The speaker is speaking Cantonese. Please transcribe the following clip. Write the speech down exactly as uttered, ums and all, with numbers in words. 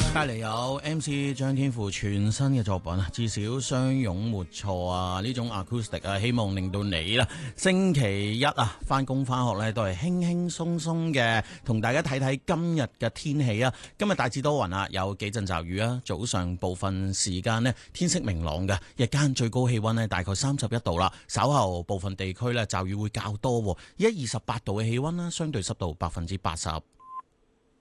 帶嚟有 M C 張天賦全新嘅作品啊，至少相擁沒錯啊！呢種 acoustic 啊，希望令到你啦，星期一啊，翻工翻學咧都係輕輕鬆鬆嘅，同大家睇睇今日嘅天氣啊！今日大致多雲啊，有幾陣驟雨啊，早上部分時間呢天色明朗嘅，日間最高氣溫呢大概三十一度啦，稍後部分地區咧驟雨會較多，而家二十八度嘅氣溫啦，相對濕度百分之八十。